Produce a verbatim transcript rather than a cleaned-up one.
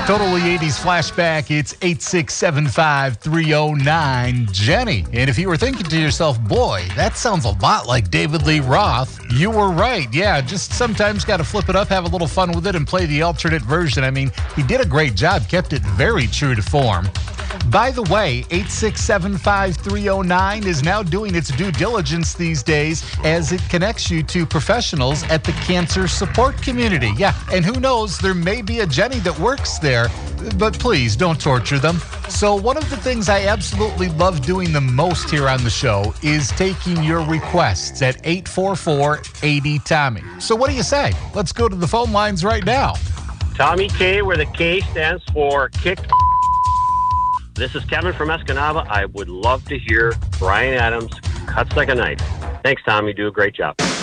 Totally eighties flashback. It's eight six seven five, three oh nine, Jenny. And if you were thinking to yourself, boy, that sounds a lot like David Lee Roth, you were right. Yeah, just sometimes got to flip it up, have a little fun with it, and play the alternate version. I mean, he did a great job, kept it very true to form. By the way, eight six seven five, three oh nine is now doing its due diligence these days as it connects you to professionals at the cancer support community. Yeah, and who knows, there may be a Jenny that works there, but please don't torture them. So one of the things I absolutely love doing the most here on the show is taking your requests at eight four four, eight oh, Tommy. So what do you say? Let's go to the phone lines right now. Tommy K, where the K stands for kick. This is Kevin from Escanaba. I would love to hear Bryan Adams, Cuts Like a Knife. Thanks, Tommy. You do a great job.